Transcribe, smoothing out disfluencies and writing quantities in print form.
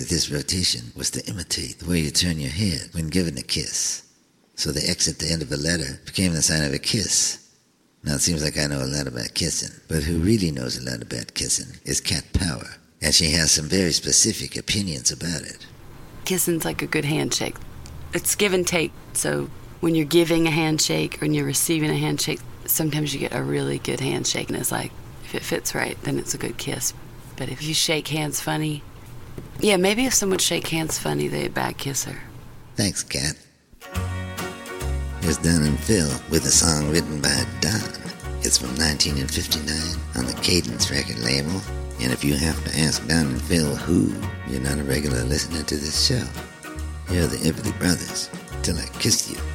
this rotation was to imitate the way you turn your head when given a kiss. So the X at the end of a letter became the sign of a kiss. Now it seems like I know a lot about kissing, but who really knows a lot about kissing is Cat Power, and she has some very specific opinions about it. Kissing's like a good handshake. It's give and take, so when you're giving a handshake or when you're receiving a handshake, sometimes you get a really good handshake, and it's like, if it fits right, then it's a good kiss. But if you shake hands funny, yeah, maybe if someone shake hands funny, they're a bad kisser. Thanks, Cat. Here's Don and Phil with a song written by Don. It's from 1959 on the Cadence record label. And if you have to ask Don and Phil who, you're not a regular listener to this show. Here are the Everly Brothers, Till I Kiss You.